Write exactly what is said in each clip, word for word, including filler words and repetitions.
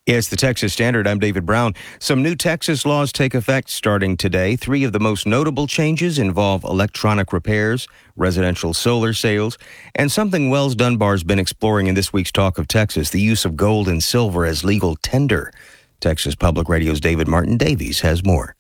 Yes, the Texas Standard. I'm David Brown. Some new Texas laws take effect starting today. Three of the most notable changes involve electronic repairs, residential solar sales, and something Wells Dunbar's been exploring in this week's Talk of Texas, the use of gold and silver as legal tender. Texas Public Radio's David Martin Davies has more.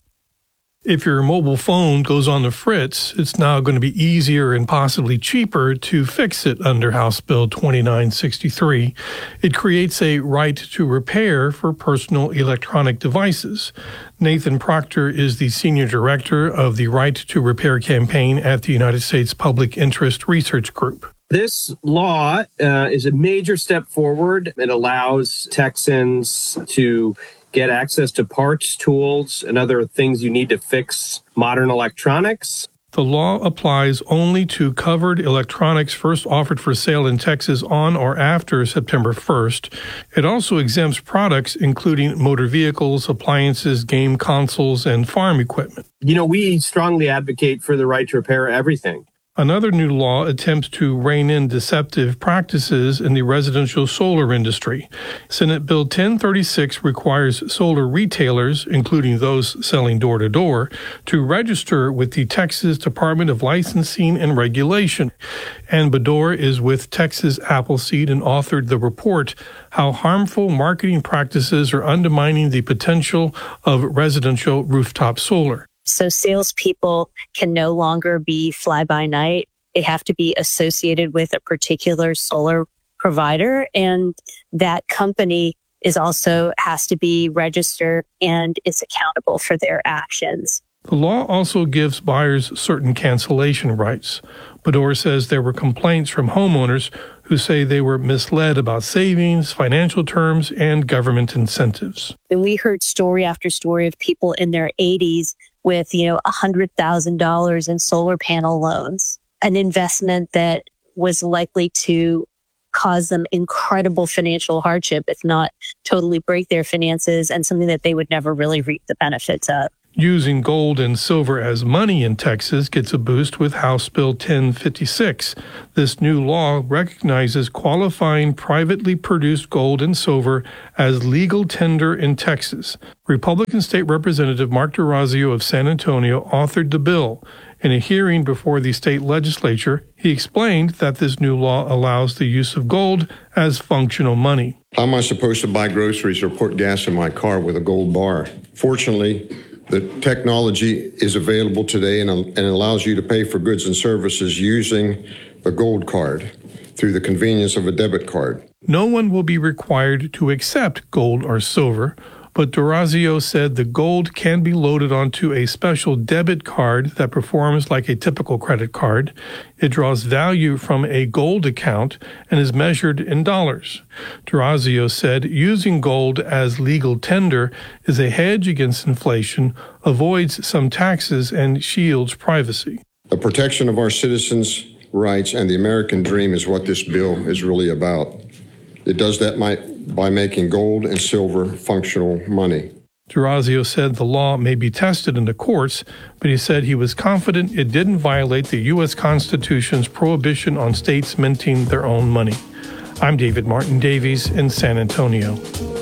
If your mobile phone goes on the fritz, it's now going to be easier and possibly cheaper to fix it under House Bill twenty-nine sixty-three. It creates a right to repair for personal electronic devices. Nathan Proctor is the senior director of the Right to Repair campaign at the United States Public Interest Research Group. This law uh, is a major step forward. It allows Texans to get access to parts, tools, and other things you need to fix modern electronics. The law applies only to covered electronics first offered for sale in Texas on or after September first. It also exempts products including motor vehicles, appliances, game consoles, and farm equipment. You know, we strongly advocate for the right to repair everything. Another new law attempts to rein in deceptive practices in the residential solar industry. Senate Bill ten thirty-six requires solar retailers, including those selling door-to-door, to register with the Texas Department of Licensing and Regulation. Ann Bador is with Texas Appleseed and authored the report, How Harmful Marketing Practices Are Undermining the Potential of Residential Rooftop Solar. So salespeople can no longer be fly-by-night. They have to be associated with a particular solar provider, and that company is also has to be registered and is accountable for their actions. The law also gives buyers certain cancellation rights. Bador says there were complaints from homeowners who say they were misled about savings, financial terms, and government incentives. And we heard story after story of people in their eighties with, you know, one hundred thousand dollars in solar panel loans, an investment that was likely to cause them incredible financial hardship, if not totally break their finances, and something that they would never really reap the benefits of. Using gold and silver as money in Texas gets a boost with House Bill ten fifty-six. This new law recognizes qualifying privately produced gold and silver as legal tender in Texas. Republican State Representative Mark DeRazio of San Antonio authored the bill. In a hearing before the state legislature, he explained that this new law allows the use of gold as functional money. How am I supposed to buy groceries or put gas in my car with a gold bar? Fortunately, the technology is available today and, and allows you to pay for goods and services using the gold card through the convenience of a debit card. No one will be required to accept gold or silver, but DeRazio said the gold can be loaded onto a special debit card that performs like a typical credit card. It draws value from a gold account and is measured in dollars. DeRazio said using gold as legal tender is a hedge against inflation, avoids some taxes, and shields privacy. The protection of our citizens' rights and the American dream is what this bill is really about. It does that by making gold and silver functional money. DeRazio said the law may be tested in the courts, but he said he was confident it didn't violate the U S Constitution's prohibition on states minting their own money. I'm David Martin Davies in San Antonio.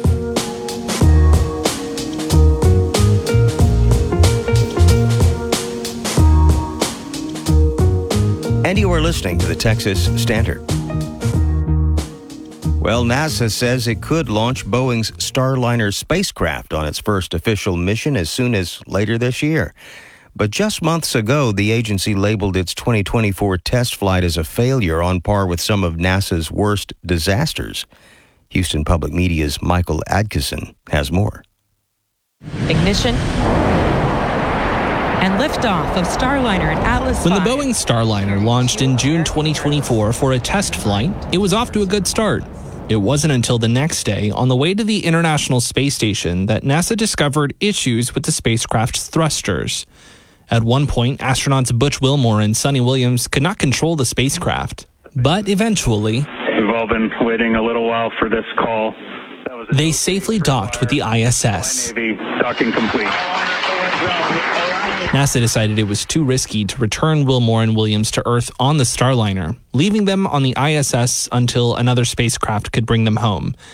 And you are listening to the Texas Standard. Well, NASA says it could launch Boeing's Starliner spacecraft on its first official mission as soon as later this year. But just months ago, the agency labeled its twenty twenty-four test flight as a failure on par with some of NASA's worst disasters. Houston Public Media's Michael Adkison has more. Ignition and liftoff of Starliner and Atlas When five. the Boeing Starliner launched in June twenty twenty-four for a test flight, it was off to a good start. It wasn't until the next day, on the way to the International Space Station, that NASA discovered issues with the spacecraft's thrusters. At one point, astronauts Butch Wilmore and Sonny Williams could not control the spacecraft. But eventually, we've all been waiting a little while for this call. That was they safely docked with the I S S. Navy, docking complete. NASA decided it was too risky to return Wilmore and Williams to Earth on the Starliner, leaving them on the I S S until another spacecraft could bring them home.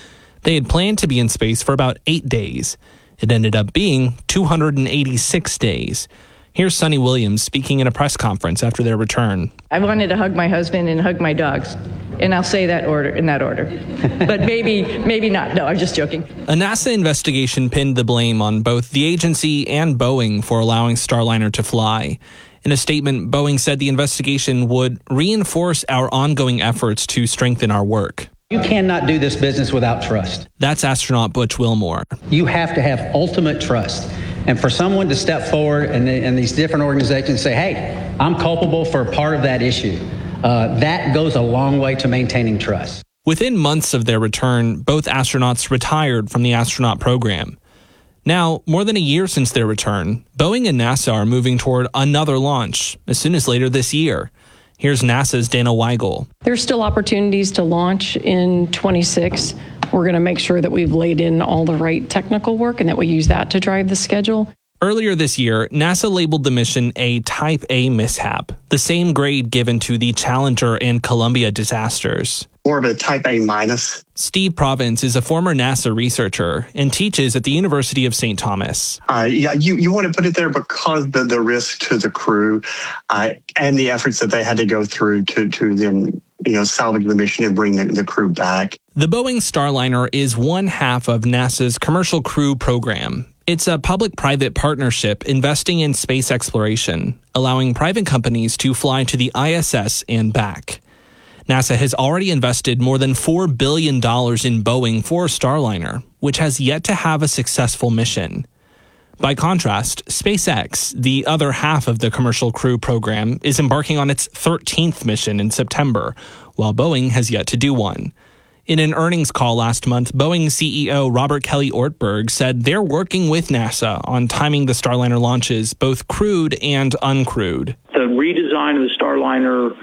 They had planned to be in space for about eight days. It ended up being two hundred eighty-six days. Here's Sunny Williams speaking at a press conference after their return. I wanted to hug my husband and hug my dogs, and I'll say that order in that order. But maybe, maybe not. No, I'm just joking. A NASA investigation pinned the blame on both the agency and Boeing for allowing Starliner to fly. In a statement, Boeing said the investigation would reinforce our ongoing efforts to strengthen our work. You cannot do this business without trust. That's astronaut Butch Wilmore. You have to have ultimate trust. And for someone to step forward and, and these different organizations say, hey, I'm culpable for part of that issue, uh, that goes a long way to maintaining trust. Within months of their return, both astronauts retired from the astronaut program. Now, more than a year since their return, Boeing and NASA are moving toward another launch as soon as later this year. Here's NASA's Dana Weigel. There's still opportunities to launch in twenty-six. We're going to make sure that we've laid in all the right technical work and that we use that to drive the schedule. Earlier this year, NASA labeled the mission a Type A mishap, the same grade given to the Challenger and Columbia disasters. More of a Type A minus. Steve Province is a former NASA researcher and teaches at the University of Saint Thomas. Uh, yeah, you, you want to put it there because the, the risk to the crew uh, and the efforts that they had to go through to, to then you know, salvage the mission and bring the, the crew back. The Boeing Starliner is one half of NASA's Commercial Crew Program. It's a public-private partnership investing in space exploration, allowing private companies to fly to the I S S and back. NASA has already invested more than four billion dollars in Boeing for Starliner, which has yet to have a successful mission. By contrast, SpaceX, the other half of the Commercial Crew Program, is embarking on its thirteenth mission in September, while Boeing has yet to do one. In an earnings call last month, Boeing C E O Robert Kelly Ortberg said they're working with NASA on timing the Starliner launches, both crewed and uncrewed. The redesign of the Starliner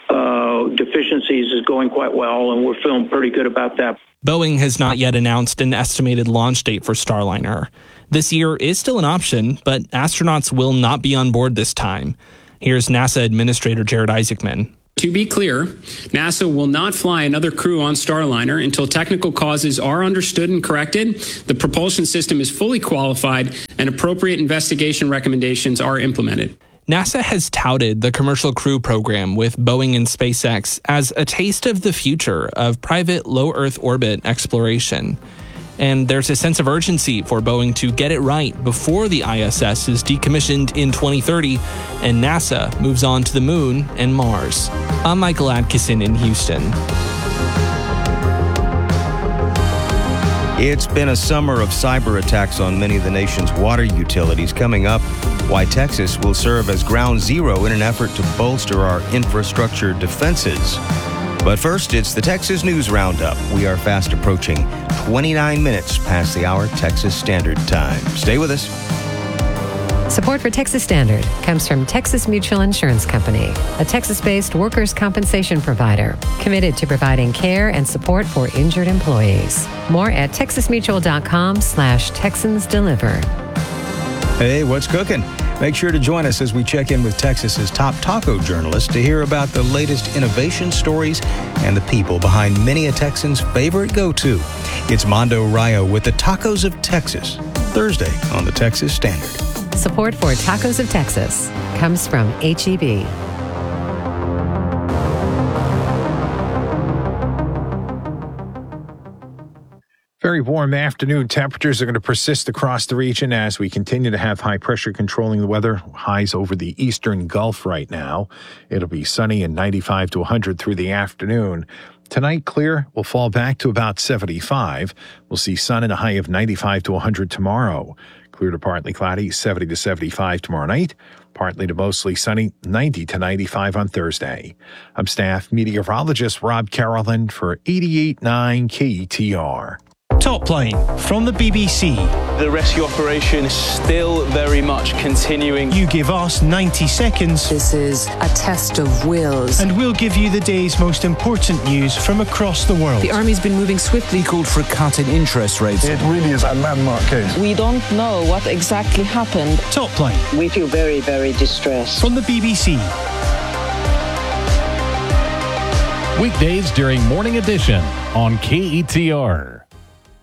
uh, deficiencies is going quite well, and we're feeling pretty good about that. Boeing has not yet announced an estimated launch date for Starliner. This year is still an option, but astronauts will not be on board this time. Here's NASA Administrator Jared Isaacman. To be clear, NASA will not fly another crew on Starliner until technical causes are understood and corrected, the propulsion system is fully qualified, and appropriate investigation recommendations are implemented. NASA has touted the Commercial Crew Program with Boeing and SpaceX as a taste of the future of private low Earth orbit exploration. And there's a sense of urgency for Boeing to get it right before the I S S is decommissioned in twenty thirty and NASA moves on to the moon and Mars. I'm Michael Adkisson in Houston. It's been a summer of cyber attacks on many of the nation's water utilities. Coming up, why Texas will serve as ground zero in an effort to bolster our infrastructure defenses. But first, it's the Texas News Roundup. We are fast approaching twenty-nine minutes past the hour Texas Standard Time. Stay with us. Support for Texas Standard comes from Texas Mutual Insurance Company, a Texas-based workers' compensation provider committed to providing care and support for injured employees. More at texasmutual.com slash Texans Deliver. Hey, what's cooking? Make sure to join us as we check in with Texas's top taco journalists to hear about the latest innovation stories and the people behind many a Texan's favorite go-to. It's Mondo Rayo with the Tacos of Texas, Thursday on the Texas Standard. Support for Tacos of Texas comes from H E B. Very warm afternoon. Temperatures are going to persist across the region as we continue to have high pressure controlling the weather. Highs over the eastern Gulf right now. It'll be sunny and ninety-five to one hundred through the afternoon. Tonight, clear. We'll fall back to about seventy-five. We'll see sun and a high of ninety-five to one hundred tomorrow. Clear to partly cloudy, seventy to seventy-five tomorrow night. Partly to mostly sunny, ninety to ninety-five on Thursday. I'm staff meteorologist Rob Carolan for eighty-eight point nine K E T R. Top Plane from the B B C. The rescue operation is still very much continuing. You give us ninety seconds. This is a test of wills. And we'll give you the day's most important news from across the world. The Army's been moving swiftly. Called for a cut in interest rates. It really is a landmark case. We don't know what exactly happened. Top Plane. We feel very, very distressed. From the B B C. Weekdays during Morning Edition on K E T R.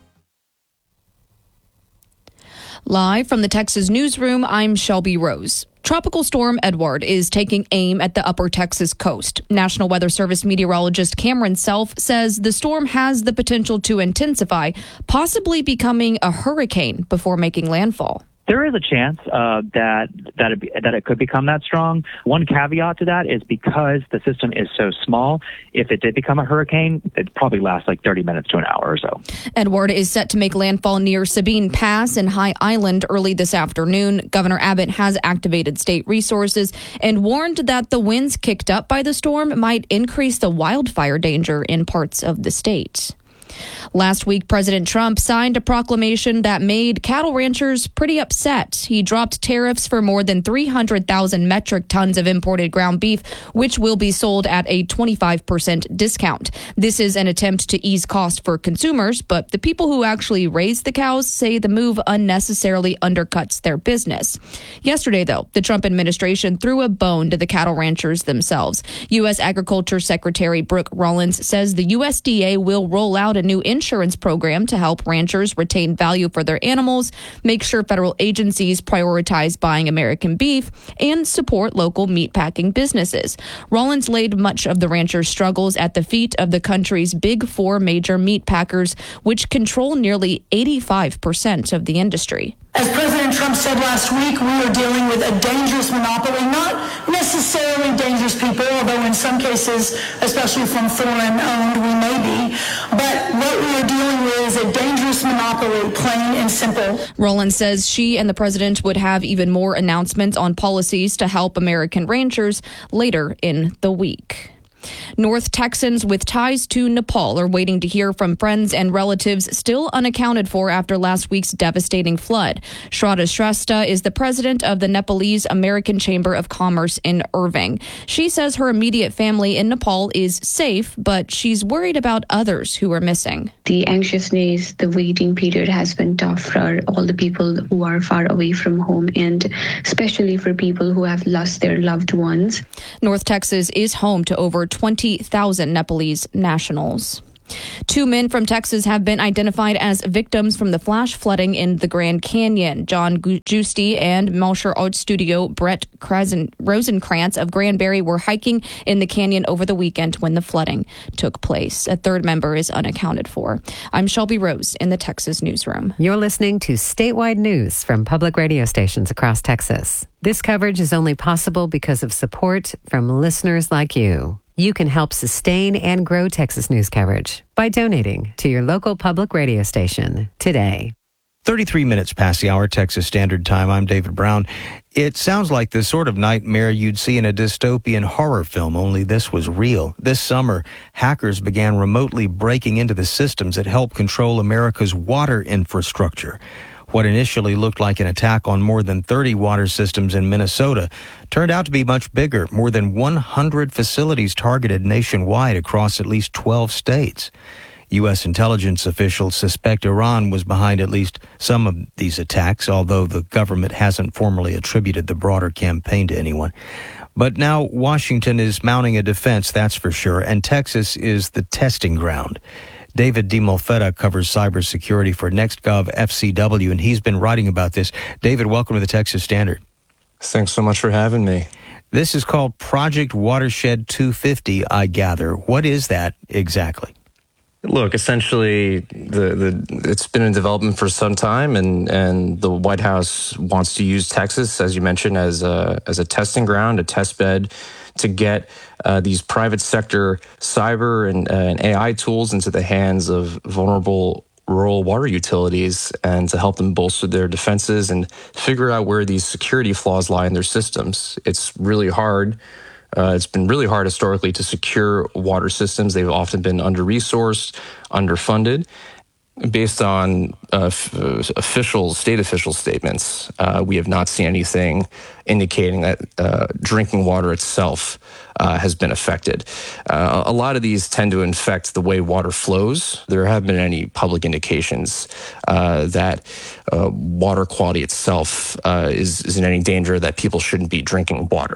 Live from the Texas newsroom, I'm Shelby Rose. Tropical Storm Edward is taking aim at the upper Texas coast. National Weather Service meteorologist Cameron Self says the storm has the potential to intensify, possibly becoming a hurricane before making landfall. There is a chance uh, that that it, that it could become that strong. One caveat to that is because the system is so small, if it did become a hurricane, it'd probably last like thirty minutes to an hour or so. Edward is set to make landfall near Sabine Pass and High Island early this afternoon. Governor Abbott has activated state resources and warned that the winds kicked up by the storm might increase the wildfire danger in parts of the state. Last week, President Trump signed a proclamation that made cattle ranchers pretty upset. He dropped tariffs for more than three hundred thousand metric tons of imported ground beef, which will be sold at a twenty-five percent discount. This is an attempt to ease cost for consumers, but the people who actually raise the cows say the move unnecessarily undercuts their business. Yesterday, though, the Trump administration threw a bone to the cattle ranchers themselves. U S Agriculture Secretary Brooke Rollins says the U S D A will roll out a new insurance program to help ranchers retain value for their animals, make sure federal agencies prioritize buying American beef, and support local meatpacking businesses. Rollins laid much of the ranchers' struggles at the feet of the country's big four major meat packers, which control nearly eighty-five percent of the industry. As President Trump said last week, we are dealing with a dangerous monopoly, not necessarily dangerous people, although in some cases, especially from foreign-owned, we may be. But what we are dealing with is a dangerous monopoly, plain and simple. Rollins says she and the president would have even more announcements on policies to help American ranchers later in the week. North Texans with ties to Nepal are waiting to hear from friends and relatives still unaccounted for after last week's devastating flood. Shraddha Shrestha is the president of the Nepalese American Chamber of Commerce in Irving. She says her immediate family in Nepal is safe, but she's worried about others who are missing. The anxiousness, the waiting period has been tough for all the people who are far away from home, and especially for people who have lost their loved ones. North Texas is home to over twenty thousand Nepalese nationals. Two men from Texas have been identified as victims from the flash flooding in the Grand Canyon. John Giusti and Melcher Art Studio Brett Rosenkrantz of Granbury were hiking in the canyon over the weekend when the flooding took place. A third member is unaccounted for. I'm Shelby Rose in the Texas newsroom. You're listening to statewide news from public radio stations across Texas. This coverage is only possible because of support from listeners like you. You can help sustain and grow Texas news coverage by donating to your local public radio station today. thirty-three minutes past the hour, Texas Standard Time. I'm David Brown. It sounds like the sort of nightmare you'd see in a dystopian horror film, only this was real. This summer, hackers began remotely breaking into the systems that help control America's water infrastructure. What initially looked like an attack on more than thirty water systems in Minnesota turned out to be much bigger, more than one hundred facilities targeted nationwide across at least twelve states. U S intelligence officials suspect Iran was behind at least some of these attacks, although the government hasn't formally attributed the broader campaign to anyone. But now Washington is mounting a defense, that's for sure, and Texas is the testing ground. David DeMolfetta covers cybersecurity for NextGov F C W, and he's been writing about this. David, welcome to the Texas Standard. Thanks so much for having me. This is called Project Watershed two fifty, I gather. What is that exactly? Look, essentially, the, the it's been in development for some time, and, and the White House wants to use Texas, as you mentioned, as a, as a testing ground, a test bed, to get uh, these private sector cyber and, uh, and A I tools into the hands of vulnerable rural water utilities, and to help them bolster their defenses and figure out where these security flaws lie in their systems. It's really hard. Uh, it's been really hard historically to secure water systems. They've often been under-resourced, underfunded. Based on uh, f- official, state official statements, uh, we have not seen anything indicating that uh, drinking water itself uh, has been affected. Uh, a lot of these tend to infect the way water flows. There haven't been any public indications uh, that uh, water quality itself uh, is, is in any danger, that people shouldn't be drinking water.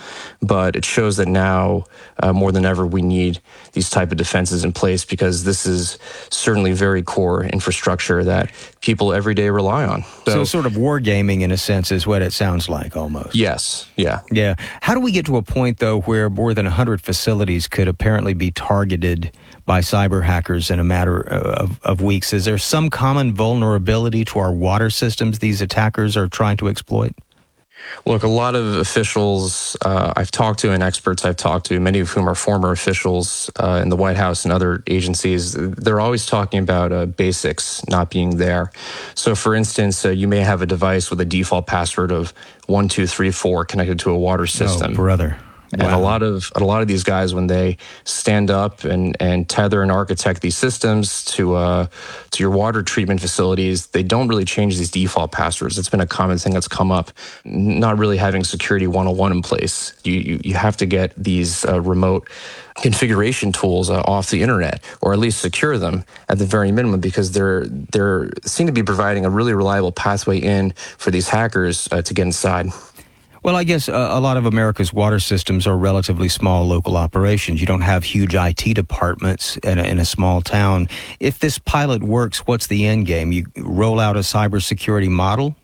but it shows that now uh, more than ever we need these type of defenses in place, because this is certainly very core infrastructure that people every day rely on. So, so sort of wargaming in a sense is what it sounds like almost. Yes, yeah. Yeah. How do we get to a point, though, where more than one hundred facilities could apparently be targeted by cyber hackers in a matter of, of weeks? Is there some common vulnerability to our water systems these attackers are trying to exploit? Look, a lot of officials uh, I've talked to and experts I've talked to, many of whom are former officials uh, in the White House and other agencies, they're always talking about uh, basics not being there. So, for instance, uh, you may have a device with a default password of one two three four connected to a water system. Oh, brother. And wow. a lot of a lot of these guys, when they stand up and, and tether and architect these systems to uh, to your water treatment facilities, they don't really change these default passwords. It's been a common thing that's come up. Not really having security one oh one in place. You you, you have to get these uh, remote configuration tools uh, off the internet, or at least secure them at the very minimum, because they're they're seem to be providing a really reliable pathway in for these hackers uh, to get inside. Well, I guess uh, a lot of America's water systems are relatively small local operations. You don't have huge I T departments in a, in a small town. If this pilot works, what's the end game? You roll out a cybersecurity model?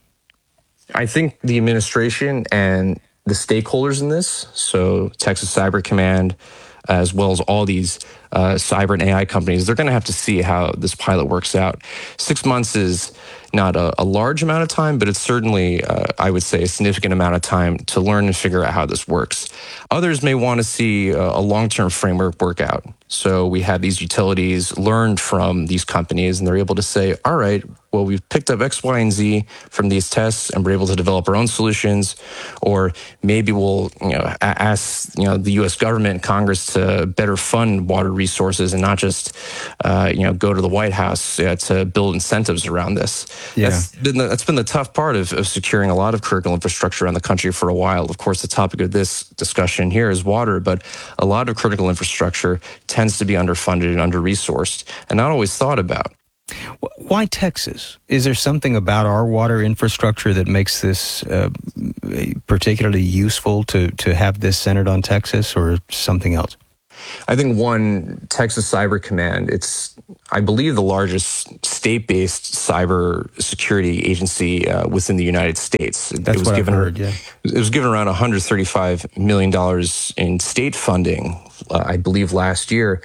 I think the administration and the stakeholders in this, so Texas Cyber Command, as well as all these uh, cyber and A I companies, they're going to have to see how this pilot works out. Six months is not a, a large amount of time, but it's certainly, uh, I would say, a significant amount of time to learn and figure out how this works. Others may want to see a, a long-term framework work out. So we have these utilities learned from these companies, and they're able to say, all right, well, we've picked up X, Y, and Z from these tests, and we're able to develop our own solutions. Or maybe we'll, you know, ask, you know, the U S government, Congress, to better fund water resources and not just, uh, you know, go to the White House uh, to build incentives around this. Yeah. That's been the, that's been the tough part of, of securing a lot of critical infrastructure around the country for a while. Of course, the topic of this discussion here is water, but a lot of critical infrastructure tends to be underfunded and under-resourced and not always thought about. Why Texas? Is there something about our water infrastructure that makes this uh, particularly useful to, to have this centered on Texas, or something else? I think one, Texas Cyber Command, it's, I believe, the largest state-based cyber security agency uh, within the United States. That's it was what given, I've heard, yeah. It was given around one hundred thirty-five million dollars in state funding, uh, I believe, last year.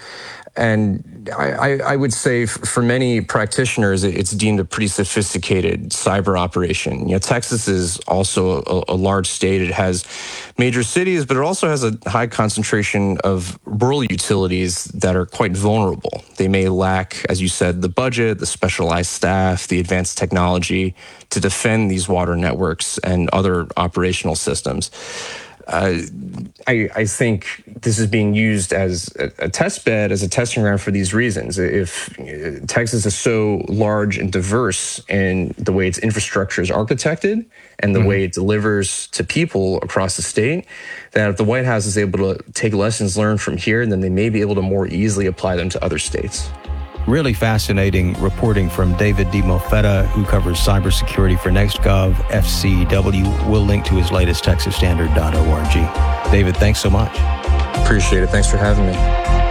And I, I, I would say for many practitioners, it's deemed a pretty sophisticated cyber operation. You know, Texas is also a, a large state. It has major cities, but it also has a high concentration of rural utilities that are quite vulnerable. They may lack, as you said, the budget, the specialized staff, the advanced technology to defend these water networks and other operational systems. Uh, I, I think this is being used as a, a test bed, as a testing ground for these reasons. If uh, Texas is so large and diverse in the way its infrastructure is architected and the mm-hmm. way it delivers to people across the state, that if the White House is able to take lessons learned from here, then they may be able to more easily apply them to other states. Really fascinating reporting from David DeMolfetta, who covers cybersecurity for NextGov F C W. We'll link to his latest texas standard dot org. David, thanks so much. Appreciate it. Thanks for having me.